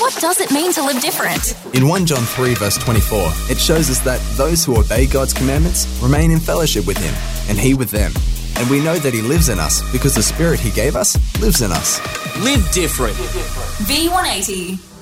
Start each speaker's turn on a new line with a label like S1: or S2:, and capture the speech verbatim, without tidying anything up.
S1: what does it mean to live different?
S2: In First John three verse twenty-four, it shows us that those who obey God's commandments remain in fellowship with Him, and He with them. And we know that He lives in us because the Spirit He gave us lives in us.
S3: Live different.
S1: V one eighty.